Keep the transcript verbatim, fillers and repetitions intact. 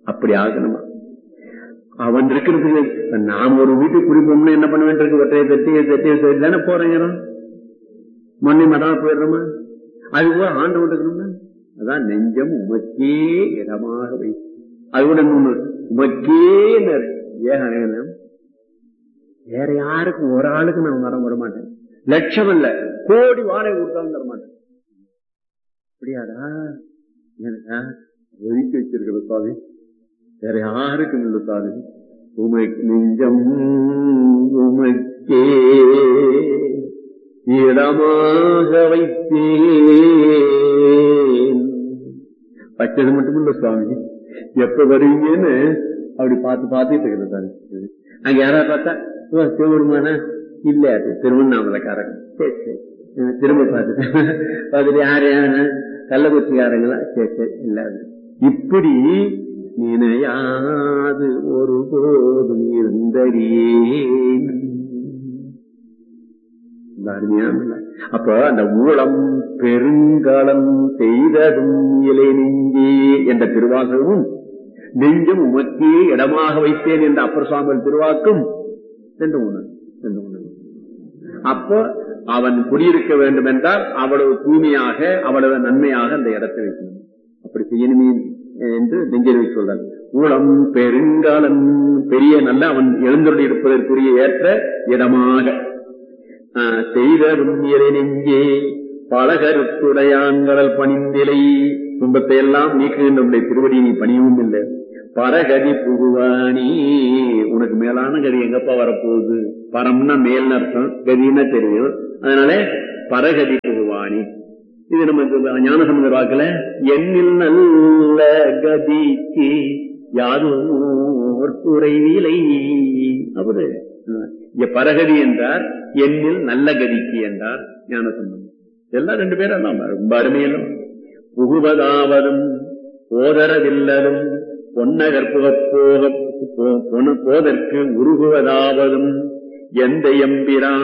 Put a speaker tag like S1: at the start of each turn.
S1: அப்படி ஆகணுமா? அவன் இருக்கிறதுக்கு நாம் ஒரு வீட்டுக்கு குடிப்போம்னு என்ன பண்ண வேண்டியிருக்கு? ஒற்றையை தட்டி தட்டி தட்டி தானே போறேங்க. மண்ணை மடாம போயிடுறோமா? அது கூட ஆண்டவன் இருக்கணும்னா அதான் நெஞ்சம் உமக்கே இடமாக வைத்து. அது கூட உமக்கே ஏக வேற யாருக்கும் ஒரு ஆளுக்கு நான் வர விட மாட்டேன். லட்சம் இல்ல கோடி வாடகை கொடுத்தாலும் தர மாட்டேன். அப்படியாடா எனக்கா ஒதுக்கி வச்சிருக்கிற சுவாமி வேற யாருக்கும் இல்லை சுவாமி. உமக்கு நெஞ்சம் உமக்கே இடமாக வைத்தேன். வச்சது மட்டும் இல்ல சுவாமி, எப்ப வருவீங்கன்னு அப்படி பார்த்து பார்த்துட்டு இருக்கிறது. அங்க யாராவது பார்த்தா சிவபெருமானா இல்ல, அது திருவண்ணாமலைக்காரங்க. சரி சரி திரும்ப பார்த்துட்டு பார்த்துட்டு யாரு யாரு கள்ளக்குறிச்சிக்காரங்களா? சரி சரி இல்ல. இப்படி நினையாது ஒரு போதும் இருந்தறியேன். அப்ப அந்த ஊழம் பெருங்காலம் செய்தடும் இலை நெஞ்சே என்ற திருவாசகமும் நெஞ்சம் உமக்கே இடமாக வைத்தேன் என்ற அப்பர் சுவாமி திருவாக்கும் சென்று உணர்வு சென்று உணர்வு. அப்போ அவன் குடியிருக்க வேண்டும் என்றால் அவ்வளவு தூய்மையாக அவ்வளவு நன்மையாக அந்த இடத்தை வைக்கணும். அப்படி செய்யணுமே என்று நெஞ்சறிவை சொல்றார். ஊழம் பெருங்காலம் பெரிய நல்ல அவன் எழுந்தொழி இருப்பதற்குரிய ஏற்ற இடமாக செய்தடும் இலை நெஞ்சே பலகருத்துடையான்களல் பணிந்திலை. துன்பத்தை எல்லாம் நீக்குகின்ற திருவடி நீ பணியவும் இல்லை. பரகதி புகுவானி உனக்கு மேலான கதி எங்கப்பா வரப்போகுது? பரம்னா மேல் அர்த்தம், கதினா தெரியும். அதனால பரகதி புகுவானி. இது நம்ம ஞானசம்பந்தர் வாக்குல எண்ணில் நல்ல கதிக்கு யாதோர் குறைவிலை. அவரு இங்க பரகதி என்றார், எண்ணில் நல்ல கதிக்கு என்றார் ஞானசம்பந்தர். எல்லாம் ரெண்டு பேரும் ரொம்ப அருமையிலும் புகுவதாவதும் போதரவில்லதும் பொன்னகர் புகப்போக போதற்கு உருகுவதாவதும் எந்த எம்பிரான்